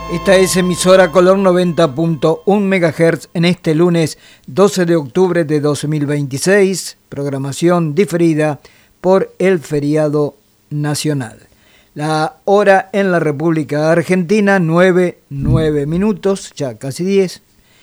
Esta es emisora Color 90.1 MHz en este lunes 12 de octubre de 2026, programación diferida por el feriado nacional. La hora en la República Argentina, 9:09 minutos, ya casi 10,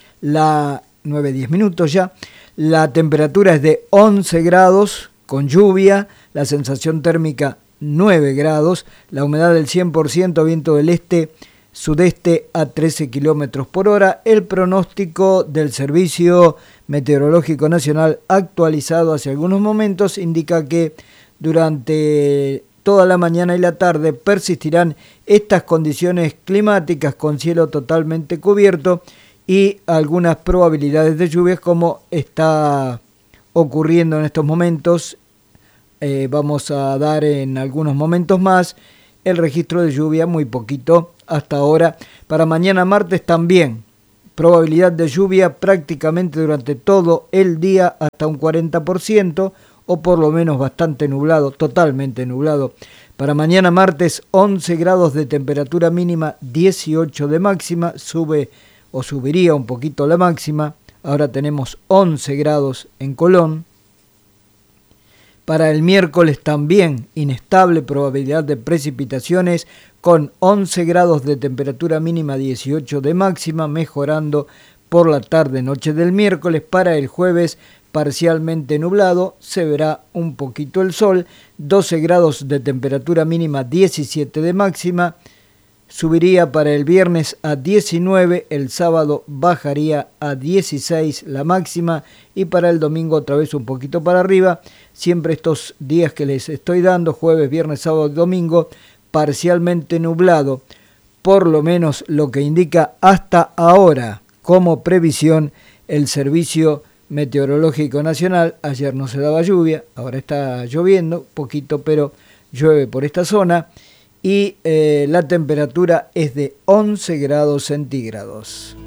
9:10 minutos ya. La temperatura es de 11 grados con lluvia, la sensación térmica 9 grados, la humedad del 100%, viento del este-sudeste a 13 kilómetros por hora. El pronóstico del Servicio Meteorológico Nacional actualizado hace algunos momentos indica que durante toda la mañana y la tarde persistirán estas condiciones climáticas con cielo totalmente cubierto y algunas probabilidades de lluvias como está ocurriendo en estos momentos. Vamos a dar en algunos momentos más el registro de lluvia, muy poquito hasta ahora. Para mañana martes también probabilidad de lluvia prácticamente durante todo el día hasta un 40%, o por lo menos bastante nublado, totalmente nublado. Para mañana martes 11 grados de temperatura mínima, 18 de máxima, subiría un poquito la máxima. Ahora tenemos 11 grados en Colón. Para el miércoles también inestable probabilidad de precipitaciones con 11 grados de temperatura mínima, 18 de máxima, mejorando por la tarde-noche del miércoles. Para el jueves parcialmente nublado, se verá un poquito el sol, 12 grados de temperatura mínima, 17 de máxima. Subiría para el viernes a 19, el sábado bajaría a 16 la máxima y para el domingo otra vez un poquito para arriba. Siempre estos días que les estoy dando, jueves, viernes, sábado y domingo, parcialmente nublado, por lo menos lo que indica hasta ahora como previsión el Servicio Meteorológico Nacional. Ayer no se daba lluvia, ahora está lloviendo, poquito pero llueve por esta zona. Y la temperatura es de 11 grados centígrados.